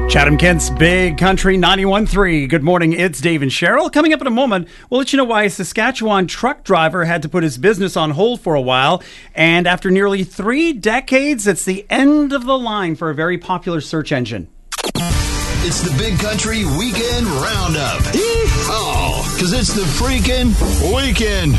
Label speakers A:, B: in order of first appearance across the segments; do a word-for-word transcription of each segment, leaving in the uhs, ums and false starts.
A: Chatham-Kent's Big Country ninety-one point three. Good morning, it's Dave and Cheryl. Coming up in a moment, we'll let you know why a Saskatchewan truck driver had to put his business on hold for a while. And after nearly three decades, it's the end of the line for a very popular search engine.
B: It's the Big Country Weekend Roundup. Yeehaw! Because it's the freaking weekend.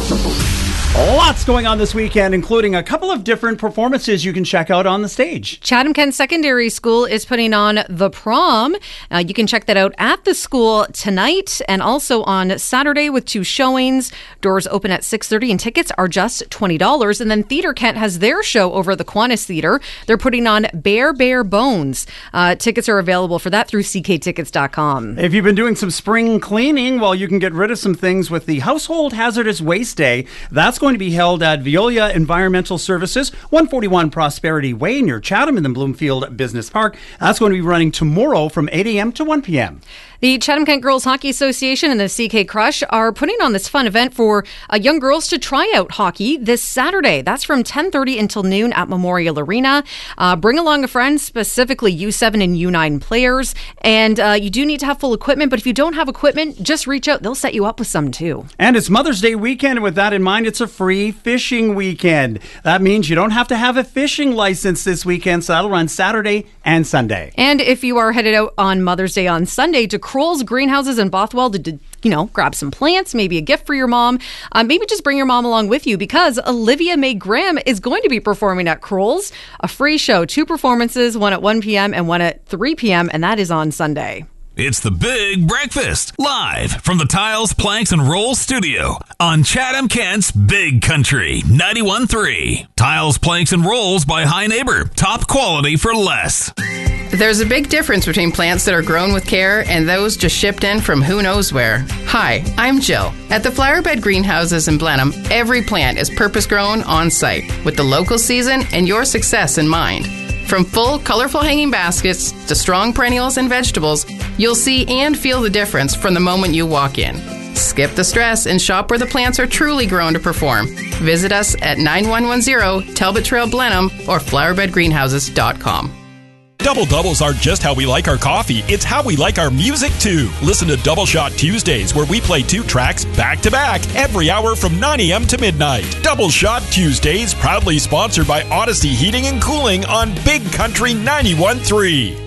A: Lots going on this weekend, including a couple of different performances you can check out on the stage.
C: Chatham-Kent Secondary School is putting on The Prom. Uh, you can check that out at the school tonight and also on Saturday with two showings. Doors open at six thirty and tickets are just twenty dollars. And then Theatre Kent has their show over at the Kiwanis Theatre. They're putting on Bare Bare Bones. Uh, tickets are available for that through c k tickets dot com.
A: If you've been doing some spring cleaning, well, you can get rid of some things with the Household Hazardous Waste Day. That's going to be held at Veolia Environmental Services, one forty-one Prosperity Way near Chatham in the Bloomfield Business Park. That's going to be running tomorrow from eight a.m. to one p.m.
C: The Chatham-Kent Girls Hockey Association and the C K Crush are putting on this fun event for uh, young girls to try out hockey this Saturday. That's from ten thirty until noon at Memorial Arena. Uh, bring along a friend, specifically U seven and U nine players. And uh, you do need to have full equipment, but if you don't have equipment, just reach out. They'll set you up with some too.
A: And it's Mother's Day weekend, and with that in mind, it's a free fishing weekend. That means you don't have to have a fishing license this weekend, so that'll run Saturday and Sunday.
C: And if you are headed out on Mother's Day on Sunday to Kroll's Greenhouses in Bothwell to, you know, grab some plants, maybe a gift for your mom. Uh, maybe just bring your mom along with you because Olivia Mae Graham is going to be performing at Kroll's. A free show, two performances, one at one p.m. and one at three p.m. and that is on Sunday.
D: It's the Big Breakfast, live from the Tiles, Planks, and Rolls studio on Chatham-Kent's Big Country ninety-one point three. Tiles, Planks, and Rolls by High Neighbor. Top quality for less.
E: There's a big difference between plants that are grown with care and those just shipped in from who knows where. Hi, I'm Jill. At the Flowerbed Greenhouses in Blenheim, every plant is purpose-grown on-site with the local season and your success in mind. From full, colorful hanging baskets to strong perennials and vegetables, you'll see and feel the difference from the moment you walk in. Skip the stress and shop where the plants are truly grown to perform. Visit us at nine one one zero Talbot Trail Blenheim or flowerbed greenhouses dot com.
F: Double Doubles aren't just how we like our coffee, it's how we like our music too. Listen to Double Shot Tuesdays, where we play two tracks back to back every hour from nine a.m. to midnight. Double Shot Tuesdays, proudly sponsored by Odyssey Heating and Cooling on Big Country ninety-one point three.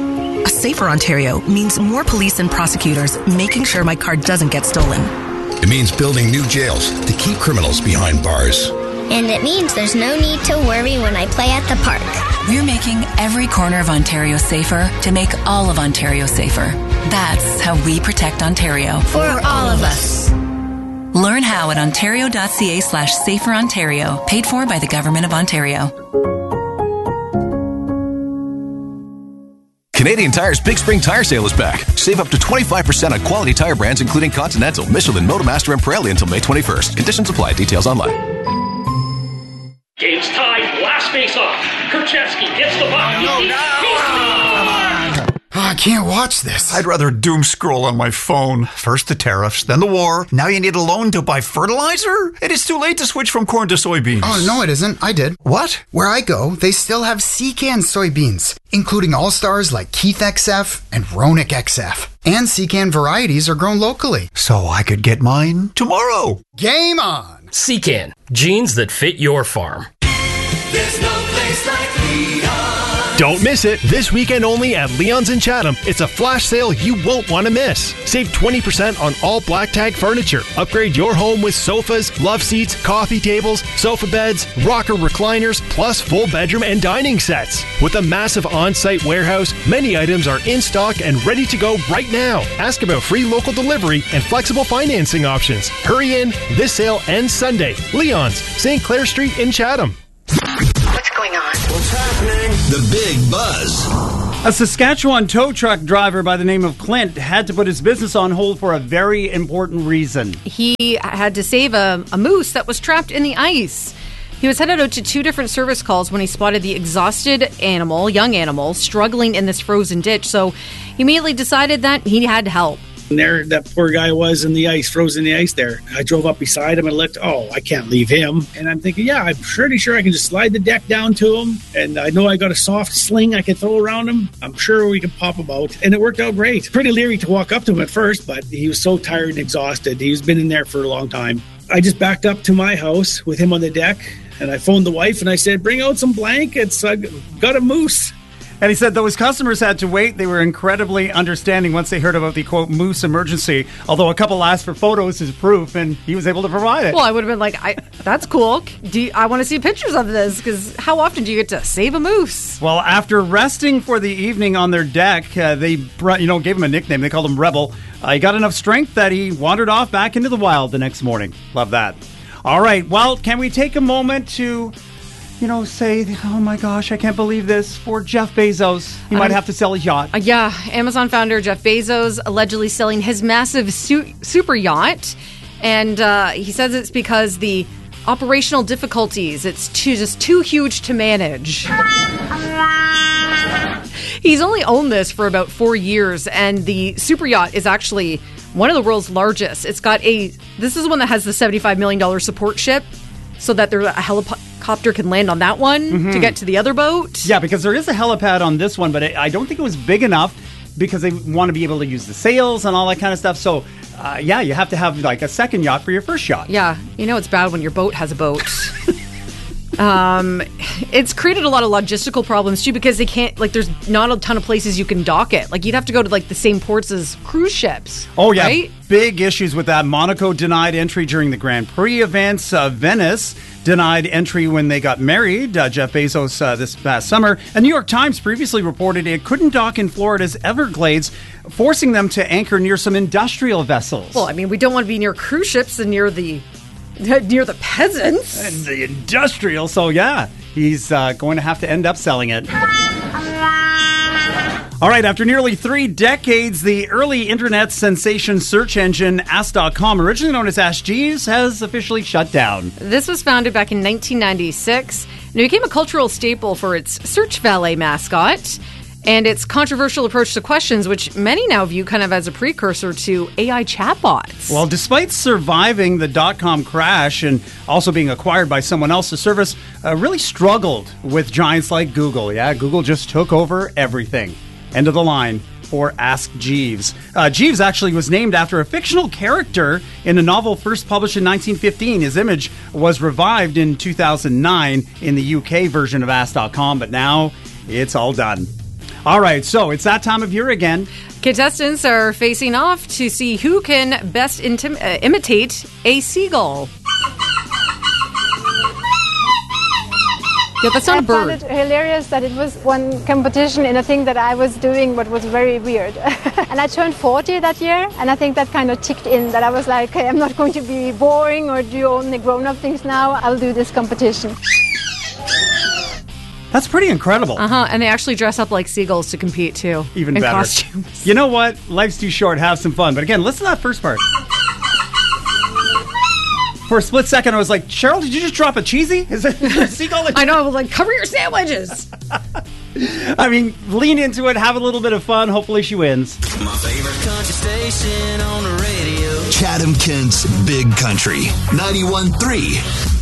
G: A safer Ontario means more police and prosecutors making sure my car doesn't get stolen.
B: It means building new jails to keep criminals behind bars.
H: And it means there's no need to worry when I play at the park.
G: We're making every corner of Ontario safer to make all of Ontario safer. That's how we protect Ontario.
H: For all of us.
G: Learn how at ontario.ca slash safer Ontario. Paid for by the Government of Ontario.
I: Canadian Tire's Big Spring Tire Sale is back. Save up to twenty-five percent on quality tire brands including Continental, Michelin, Motomaster, and Pirelli until May twenty-first. Conditions apply. Details online.
J: Game's tied. Last face off. Kurchevsky hits the puck.
K: No, no. Oh, I can't watch this.
L: I'd rather doom scroll on my phone. First the tariffs, then the war. Now you need a loan to buy fertilizer? It is too late to switch from corn to soybeans.
K: Oh, no, it isn't. I did.
L: What?
K: Where I go, they still have Secan soybeans, including all-stars like Keith X F and Ronick X F. And Secan varieties are grown locally.
L: So I could get mine tomorrow.
K: Game on!
J: Secan, genes that fit your farm.
M: There's no place like Leon.
N: Don't miss it. This weekend only at Leon's in Chatham. It's a flash sale you won't want to miss. Save twenty percent on all Black Tag furniture. Upgrade your home with sofas, love seats, coffee tables, sofa beds, rocker recliners, plus full bedroom and dining sets. With a massive on-site warehouse, many items are in stock and ready to go right now. Ask about free local delivery and flexible financing options. Hurry in. This sale ends Sunday. Leon's, Saint Clair Street in Chatham.
G: What's going on?
B: What's happening? The Big Buzz.
A: A Saskatchewan tow truck driver by the name of Clint had to put his business on hold for a very important reason.
C: He had to save a, a moose that was trapped in the ice. He was headed out to two different service calls when he spotted the exhausted animal, young animal, struggling in this frozen ditch. So he immediately decided that he had help.
O: And there, that poor guy was in the ice, frozen in the ice there. I drove up beside him and looked, oh, I can't leave him. And I'm thinking, yeah, I'm pretty sure I can just slide the deck down to him. And I know I got a soft sling I can throw around him. I'm sure we can pop him out. And it worked out great. Pretty leery to walk up to him at first, but he was so tired and exhausted. He's been in there for a long time. I just backed up to my house with him on the deck. And I phoned the wife and I said, bring out some blankets. I got a moose.
A: And he said those customers had to wait. They were incredibly understanding once they heard about the, quote, moose emergency. Although a couple asked for photos as proof, and he was able to provide it.
C: Well, I would have been like, I, that's cool. Do you, I want to see pictures of this, because how often do you get to save a moose?
A: Well, after resting for the evening on their deck, uh, they brought, you know, gave him a nickname. They called him Rebel. Uh, he got enough strength that he wandered off back into the wild the next morning. Love that. All right, well, can we take a moment to... you know, say, oh my gosh, I can't believe this, for Jeff Bezos. He might um, have to sell his yacht.
C: Uh, yeah, Amazon founder Jeff Bezos allegedly selling his massive su- super yacht. And uh, he says it's because the operational difficulties, it's too, just too huge to manage. He's only owned this for about four years, and the super yacht is actually one of the world's largest. It's got a, this is one that has the seventy-five million dollars support ship, so that there's a helicopter can land on that one mm-hmm. to get to the other boat.
A: Yeah, because there is a helipad on this one, but I don't think it was big enough because they want to be able to use the sails and all that kind of stuff. So, uh, yeah, you have to have like a second yacht for your first yacht.
C: Yeah, you know it's bad when your boat has a boat. um, it's created a lot of logistical problems too, because they can't, like, there's not a ton of places you can dock it. Like, you'd have to go to like the same ports as cruise ships.
A: Oh yeah,
C: right?
A: Big issues with that. Monaco denied entry during the Grand Prix events. Uh, Venice denied entry when they got married, uh, Jeff Bezos, uh, this past summer. And New York Times previously reported it couldn't dock in Florida's Everglades, forcing them to anchor near some industrial vessels.
C: Well, I mean, we don't want to be near cruise ships and near the near the peasants.
A: And the industrial, so yeah, he's uh, going to have to end up selling it. All right, after nearly three decades, the early internet sensation search engine Ask dot com, originally known as Ask Jeeves, has officially shut down.
C: This was founded back in nineteen ninety-six, and it became a cultural staple for its Search Valet mascot and its controversial approach to questions, which many now view kind of as a precursor to A I chatbots.
A: Well, despite surviving the dot-com crash and also being acquired by someone else, the service uh, really struggled with giants like Google. Yeah, Google just took over everything. End of the line for Ask Jeeves. Uh, Jeeves actually was named after a fictional character in a novel first published in nineteen fifteen. His image was revived in two thousand nine in the U K version of Ask dot com, but now it's all done. All right, so it's that time of year again.
C: Contestants are facing off to see who can best intim- uh, imitate a seagull. Yeah, that's not
P: I
C: a bird.
P: found it hilarious that it was one competition in a thing that I was doing, but was very weird. And I turned forty that year, and I think that kind of ticked in, that I was like, hey, I'm not going to be boring or do only grown-up things now. I'll do this competition.
A: That's pretty incredible.
C: Uh-huh, and they actually dress up like seagulls to compete, too.
A: Even
C: in
A: better.
C: Costumes.
A: You know what? Life's too short. Have some fun. But again, listen to that first part. For a split second, I was like, Cheryl, did you just drop a cheesy? Is it a seagull?
C: I know. I was like, cover your sandwiches.
A: I mean, lean into it. Have a little bit of fun. Hopefully she wins.
M: My favorite country station on the radio.
B: Chatham Kent's Big Country, ninety-one point three.